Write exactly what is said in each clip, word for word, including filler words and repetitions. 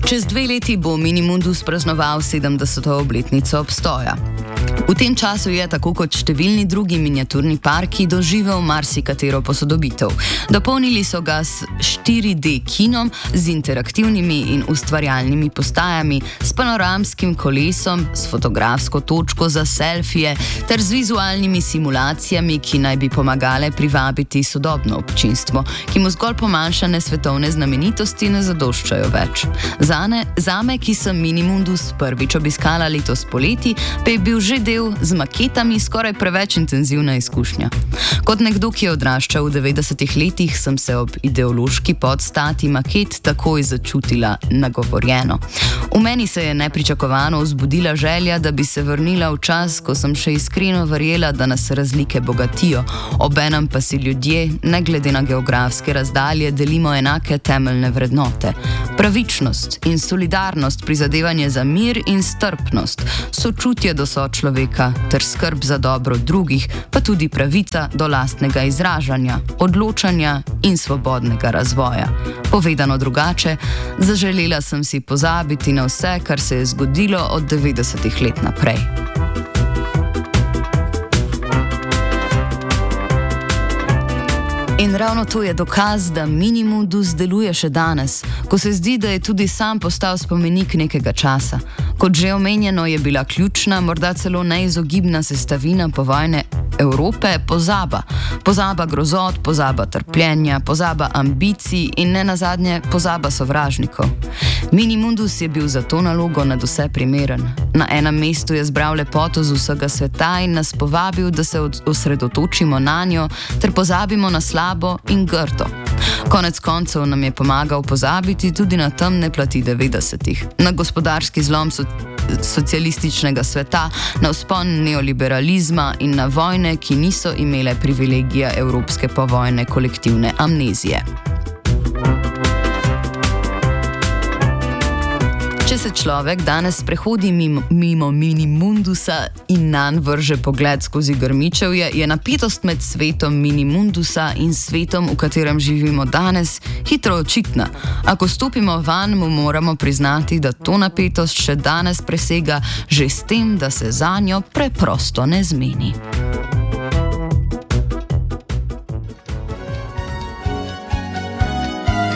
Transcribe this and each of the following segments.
Čez dve leti bo Minimundus praznoval sedemdeseto obletnico obstoja. V tem času je, tako kot številni drugi miniaturni parki, doživel marsikatero posodobitev. Dopolnili so ga s štiri D kinom, z interaktivnimi in ustvarjalnimi postajami, s panoramskim kolesom, s fotografsko točko za selfije ter z vizualnimi simulacijami, ki naj bi pomagale privabiti sodobno občinstvo, ki mu zgolj pomanjšane svetovne znamenitosti ne zadoščajo več. Zane, zame, ki sem Minimundus prvič obiskala letos poleti, pa je bil že del z maketami skoraj preveč intenzivna izkušnja. Kot nekdo, ki je odraščal v devetdesetih letih, sem se ob ideološki podstati maket takoj začutila nagovorjeno. V meni se je nepričakovano vzbudila želja, da bi se vrnila v čas, ko sem še iskreno verjela, da nas razlike bogatijo, obenem pa si ljudje, ne glede na geografske razdalje, delimo enake temeljne vrednote. Pravičnost in solidarnost, prizadevanje za mir in strpnost, sočutje do sočloveka ter skrb za dobro drugih, pa tudi pravica do lastnega izražanja, odločanja in svobodnega razvoja. Povedano drugače, zaželela sem si pozabiti na vse, kar se je zgodilo od devetdesetih let naprej. In ravno to je dokaz, da Minimundus deluje še danes, ko se zdi, da je tudi sam postal spomenik nekega časa. Kot že omenjeno, je bila ključna, morda celo neizogibna sestavina povojne Evrope pozaba. Pozaba grozot, pozaba trpljenja, pozaba ambicij in ne nazadnje pozaba sovražnikov. Minimundus je bil za to nalogo nadvse primeren. Na enem mestu je zbral lepoto z vsega sveta in nas povabil, da se osredotočimo nanjo ter pozabimo na slabo in grdo. Konec koncev nam je pomagal pozabiti tudi na temne plati devetdesetih, na gospodarski zlom so socialističnega sveta, na vzpon neoliberalizma in na vojne, ki niso imele privilegija evropske povojne kolektivne amnezije. Če se človek danes prehodi mimo, mimo Minimundusa in nanj vrže pogled skozi grmičevje, je napetost med svetom Minimundusa in svetom, v katerem živimo danes, hitro očitna. Ako stopimo vanj, mu moramo priznati, da to napetost še danes presega že s tem, da se zanjo preprosto ne zmeni.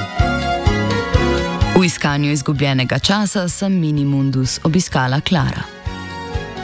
V iskanju izgubljenega časa sem Minimundus obiskala Klara.